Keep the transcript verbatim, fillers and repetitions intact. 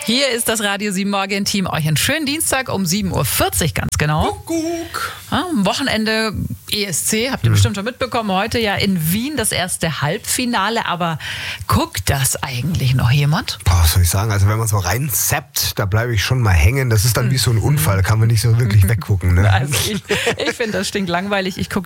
Hier ist das Radio sieben Morgen-Team. Euch einen schönen Dienstag um sieben Uhr vierzig ganz genau. Kuckuck. Ja, am Wochenende E S C, habt ihr mhm. bestimmt schon mitbekommen. Heute ja in Wien das erste Halbfinale. Aber guckt das eigentlich noch jemand? Boah, was soll ich sagen? Also wenn man so reinzappt, da bleibe ich schon mal hängen. Das ist dann wie so ein Unfall, kann man nicht so wirklich weggucken. Ne? Also ich, ich finde, das stinkt langweilig. Ich gucke